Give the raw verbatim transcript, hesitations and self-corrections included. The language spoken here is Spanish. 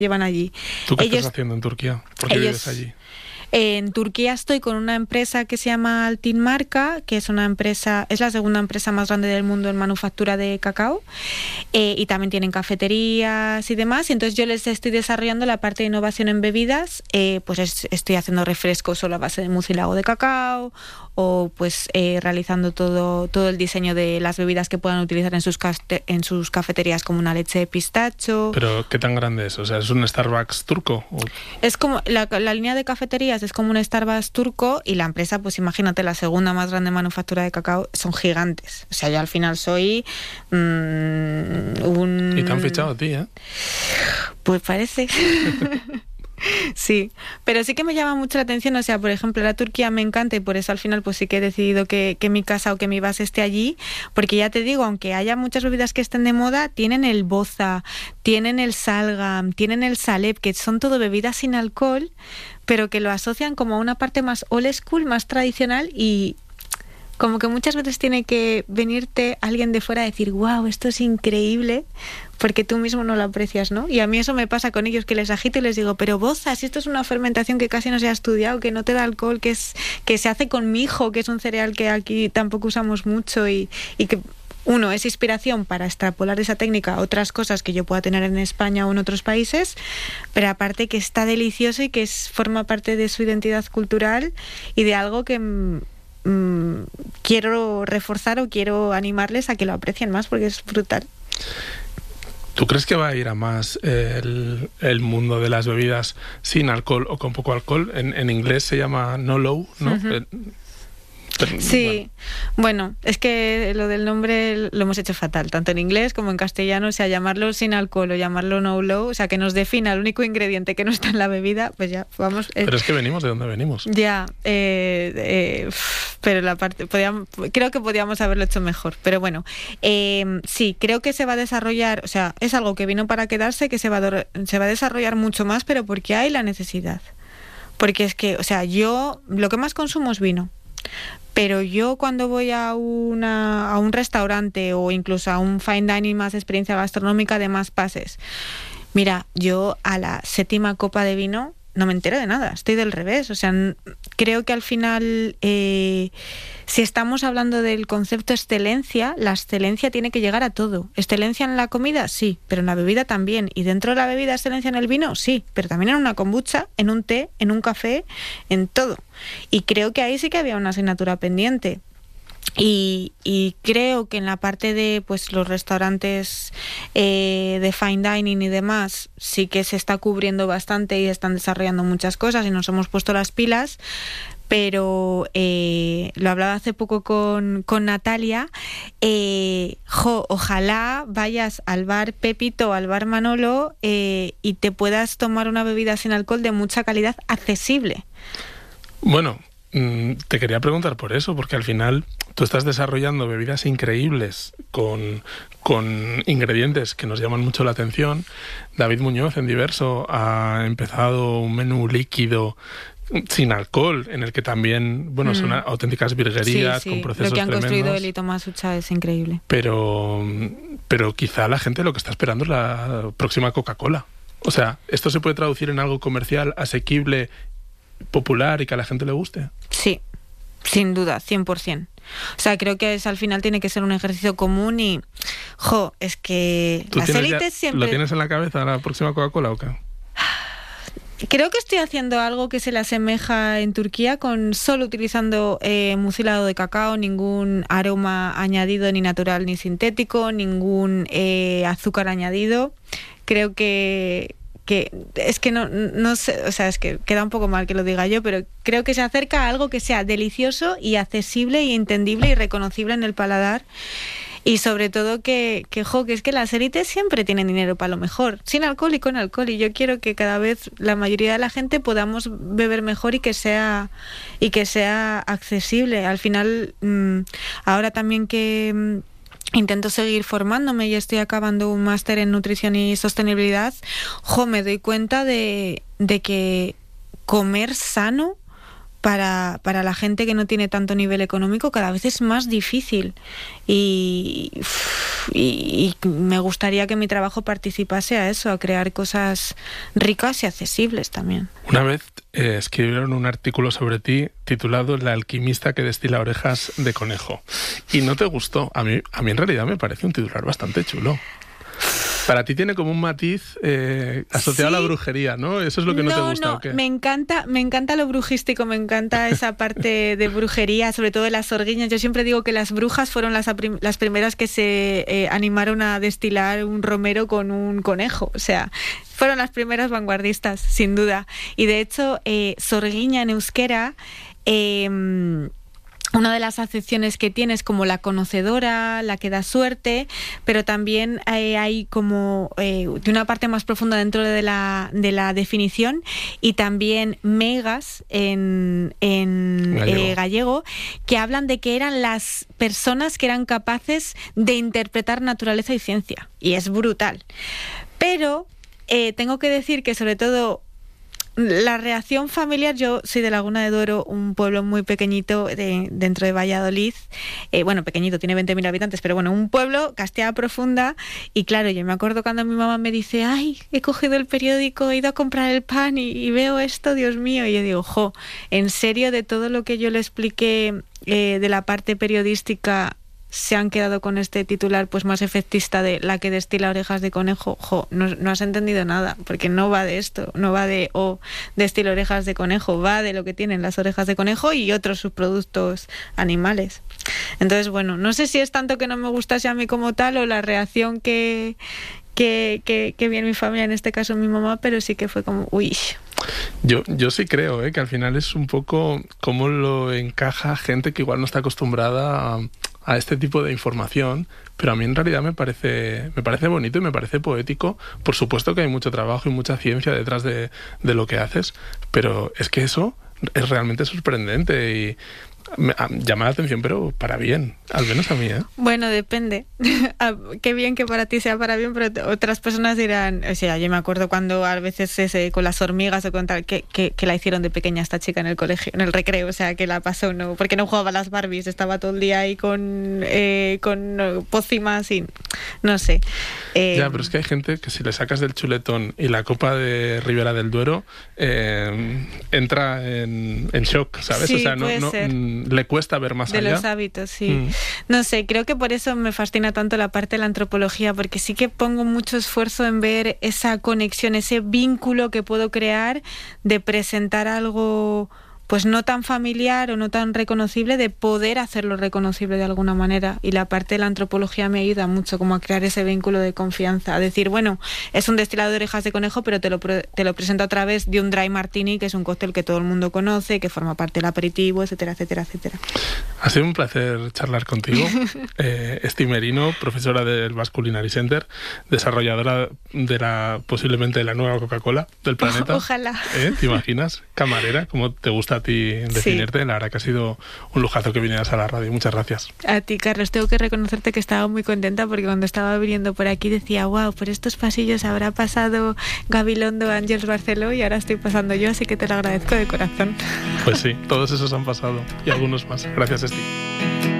llevan allí. ¿Tú qué ellos, estás haciendo en Turquía? ¿Por qué ellos, vives allí? En Turquía estoy con una empresa que se llama Altin Marca, que es una empresa, es la segunda empresa más grande del mundo en manufactura de cacao, eh, y también tienen cafeterías y demás. Y entonces yo les estoy desarrollando la parte de innovación en bebidas, eh, pues es, estoy haciendo refrescos solo a base de mucílago de cacao, o pues eh, realizando todo, todo el diseño de las bebidas que puedan utilizar en sus, caste- en sus cafeterías, como una leche de pistacho. ¿Pero qué tan grande es? O sea, ¿es un Starbucks turco? ¿O? Es como la, la línea de cafeterías es como un Starbucks turco, y la empresa, pues imagínate, la segunda más grande manufactura de cacao, son gigantes. O sea, yo al final soy mmm, un... Y te han fichado a ti, ¿eh? Pues parece. Sí, pero sí que me llama mucho la atención. O sea, por ejemplo, la Turquía me encanta, y por eso al final pues sí que he decidido que, que mi casa o que mi base esté allí, porque ya te digo, aunque haya muchas bebidas que estén de moda, tienen el boza, tienen el salgam, tienen el salep, que son todo bebidas sin alcohol, pero que lo asocian como a una parte más old school, más tradicional, y como que muchas veces tiene que venirte alguien de fuera a decir, wow, esto es increíble, porque tú mismo no lo aprecias, ¿no? Y a mí eso me pasa con ellos, que les agito y les digo, pero boza, si esto es una fermentación que casi no se ha estudiado, que no te da alcohol, que es que se hace con mijo, que es un cereal que aquí tampoco usamos mucho, y, y que uno es inspiración para extrapolar esa técnica a otras cosas que yo pueda tener en España o en otros países, pero aparte que está delicioso y que es, forma parte de su identidad cultural y de algo que mmm, quiero reforzar o quiero animarles a que lo aprecien más, porque es brutal. ¿Tú crees que va a ir a más eh, el, el mundo de las bebidas sin alcohol o con poco alcohol? En, en inglés se llama no low, ¿no? Uh-huh. Eh, pero, sí, bueno. bueno, es que lo del nombre lo hemos hecho fatal, tanto en inglés como en castellano. O sea, llamarlo sin alcohol o llamarlo no low, o sea, que nos defina el único ingrediente que no está en la bebida, pues ya, vamos. Eh, pero es que venimos de donde venimos. Ya, eh, eh, pero la parte, podíamos, creo que podíamos haberlo hecho mejor, pero bueno, eh, sí, creo que se va a desarrollar, o sea, es algo que vino para quedarse, que se va a, se va a desarrollar mucho más, pero porque hay la necesidad. Porque es que, o sea, yo lo que más consumo es vino. Pero yo cuando voy a, una, a un restaurante o incluso a un fine dining, más experiencia gastronómica de más pases, mira, yo a la séptima copa de vino no me entero de nada, estoy del revés. O sea, creo que al final, eh, si estamos hablando del concepto excelencia, la excelencia tiene que llegar a todo. ¿Excelencia en la comida? Sí, pero en la bebida también. Y dentro de la bebida, excelencia en el vino, sí, pero también en una kombucha, en un té, en un café, en todo. Y creo que ahí sí que había una asignatura pendiente. Y, y creo que en la parte de pues los restaurantes eh, de fine dining y demás sí que se está cubriendo bastante y están desarrollando muchas cosas y nos hemos puesto las pilas, pero eh, lo hablaba hace poco con, con Natalia, eh, jo, ojalá vayas al bar Pepito, al bar Manolo, eh, y te puedas tomar una bebida sin alcohol de mucha calidad, accesible. Bueno, te quería preguntar por eso, porque al final tú estás desarrollando bebidas increíbles con, con ingredientes que nos llaman mucho la atención. David Muñoz en Diverso ha empezado un menú líquido sin alcohol, en el que también, bueno, mm. son auténticas virguerías, sí, sí. con procesos tremendos. Lo que han tremendos, construido él y Tomás Ucha es increíble. Pero, pero quizá la gente lo que está esperando es la próxima Coca-Cola. O sea, ¿esto se puede traducir en algo comercial, asequible, popular y que a la gente le guste? Sí, sin duda, cien por ciento. O sea, creo que es, al final tiene que ser un ejercicio común y, jo, es que las élites siempre... ¿Lo tienes en la cabeza la próxima Coca-Cola o qué? Creo que estoy haciendo algo que se le asemeja en Turquía, con solo utilizando eh, mucílago de cacao, ningún aroma añadido, ni natural ni sintético, ningún eh, azúcar añadido. Creo que... que es que no, no sé, o sea, es que queda un poco mal que lo diga yo, pero creo que se acerca a algo que sea delicioso y accesible y entendible y reconocible en el paladar. Y sobre todo que, que, jo, que es que las élites siempre tienen dinero para lo mejor, sin alcohol y con alcohol, y yo quiero que cada vez la mayoría de la gente podamos beber mejor y que sea y que sea accesible. Al final, mmm, ahora también que mmm, intento seguir formándome y estoy acabando un máster en nutrición y sostenibilidad, jo, me doy cuenta de, de que comer sano para, para la gente que no tiene tanto nivel económico cada vez es más difícil y, y, y me gustaría que mi trabajo participase a eso, a crear cosas ricas y accesibles también. Una vez eh, escribieron un artículo sobre ti titulado La alquimista que destila orejas de conejo y no te gustó. A mí, a mí en realidad me parece un titular bastante chulo. Para ti tiene como un matiz eh, asociado ¿Sí? a la brujería, ¿no? Eso es lo que no, no te gusta, no, ¿o qué? Me encanta, me encanta lo brujístico, me encanta esa parte de brujería, sobre todo de las sorguiñas. Yo siempre digo que las brujas fueron las, las primeras que se eh, animaron a destilar un romero con un conejo, o sea, fueron las primeras vanguardistas, sin duda. Y de hecho, eh, sorguiña en euskera... Eh, Una de las acepciones que tiene es como la conocedora, la que da suerte, pero también hay, hay como eh, de una parte más profunda dentro de la, de la definición y también megas en, en gallego. Eh, gallego, que hablan de que eran las personas que eran capaces de interpretar naturaleza y ciencia. Y es brutal. Pero eh, tengo que decir que sobre todo... La reacción familiar, yo soy de Laguna de Duero, un pueblo muy pequeñito de, dentro de Valladolid, eh, bueno, pequeñito, tiene veinte mil habitantes, pero bueno, un pueblo, Castilla Profunda, y claro, yo me acuerdo cuando mi mamá me dice, ay, he cogido el periódico, he ido a comprar el pan y, y veo esto, Dios mío, y yo digo, jo, en serio, de todo lo que yo le expliqué eh, de la parte periodística, se han quedado con este titular pues más efectista de la que destila orejas de conejo. Jo, no, no has entendido nada, porque no va de esto, no va de o oh, destila orejas de conejo, va de lo que tienen las orejas de conejo y otros subproductos animales. Entonces, bueno, no sé si es tanto que no me gustase a mí como tal o la reacción que, que, que, que vi en mi familia, en este caso mi mamá, pero sí que fue como, uy... Yo, yo sí creo ¿eh? que al final es un poco cómo lo encaja gente que igual no está acostumbrada a, a este tipo de información, pero a mí en realidad me parece, me parece bonito y me parece poético. Por supuesto que hay mucho trabajo y mucha ciencia detrás de, de lo que haces, pero es que eso es realmente sorprendente y me llama la atención, pero para bien, al menos a mí, ¿eh? Bueno, depende. Qué bien que para ti sea para bien, pero otras personas dirán, o sea, yo me acuerdo cuando a veces ese, con las hormigas o con tal, que, que, que la hicieron de pequeña esta chica en el colegio, en el recreo, o sea, que la pasó, no, porque no jugaba a las Barbies, estaba todo el día ahí con, eh, con no, pócimas y no sé. Eh, ya, pero es que hay gente que si le sacas del chuletón y la copa de Ribera del Duero, eh, entra en, en shock, ¿sabes? Sí, o sea, no, no le cuesta ver más de allá. De los hábitos, sí. Mm. No sé, creo que por eso me fascina tanto la parte de la antropología, porque sí que pongo mucho esfuerzo en ver esa conexión, ese vínculo que puedo crear de presentar algo pues no tan familiar o no tan reconocible, de poder hacerlo reconocible de alguna manera. Y la parte de la antropología me ayuda mucho como a crear ese vínculo de confianza, a decir, bueno, es un destilado de orejas de conejo, pero te lo, te lo presento a través de un dry martini, que es un cóctel que todo el mundo conoce, que forma parte del aperitivo, etcétera, etcétera, etcétera. Ha sido un placer charlar contigo. eh, Esti Merino, profesora del Basque Culinary Center, desarrolladora de la posiblemente de la nueva Coca-Cola del planeta. O, ojalá. ¿Eh? ¿Te imaginas? Camarera, como te gusta a ti definirte. Sí. La verdad que ha sido un lujazo que vinieras a la radio. Muchas gracias. A ti, Carlos. Tengo que reconocerte que estaba muy contenta porque cuando estaba viniendo por aquí decía, wow, por estos pasillos habrá pasado Gabilondo, Ángels Barceló y ahora estoy pasando yo, así que te lo agradezco de corazón. Pues sí, todos esos han pasado y algunos más. Gracias, Esti.